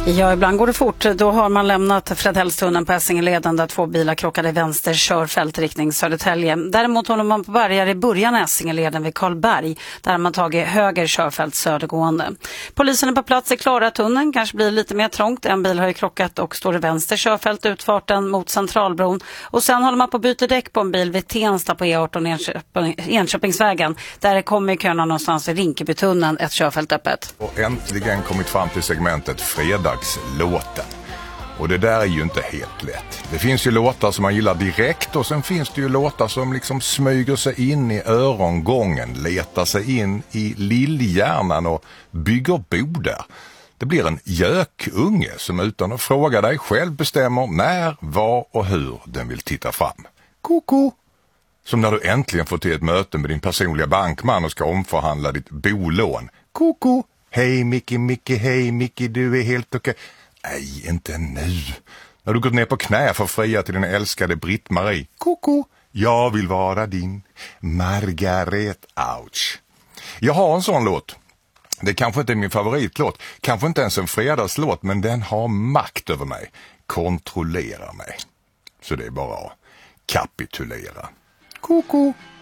Ja, ibland går det fort. Då har man lämnat Fredhällstunneln på Essingeleden där 2 bilar krockade i vänster körfält riktning Södertälje. Däremot håller man på bärgare i början av Essingeleden vid Karlberg. Där har man tagit höger körfält södergående. Polisen är på plats i Klaratunneln. Kanske blir lite mer trångt. En bil har ju krockat och står i vänster körfält utfarten mot Centralbron. Och sen håller man på att byta däck på en bil vid Tensta på E18 Enköpingsvägen. Där kommer köerna någonstans vid Rinkebytunneln, ett körfält öppet. Och äntligen kommit fram till segmentet fredagslåten. Och det där är ju inte helt lätt. Det finns ju låtar som man gillar direkt och sen finns det ju låtar som liksom smyger sig in i örongången, letar sig in i lillhjärnan och bygger bo där. Det blir en gökunge som utan att fråga dig själv bestämmer när, var och hur den vill titta fram. Koko! Som när du äntligen får till ett möte med din personliga bankman och ska omförhandla ditt bolån. Koko! Hej Micke, hej Micke, du är helt okej. Nej, inte nu. När du gått ner på knä för att fria till din älskade Britt-Marie. Koko! Jag vill vara din Margaret. Ouch. Jag har en sån låt. Det kanske inte är min favoritlåt. Kanske inte ens en fredagslåt, men den har makt över mig. Kontrollerar mig. Så det är bara att kapitulera. Koko!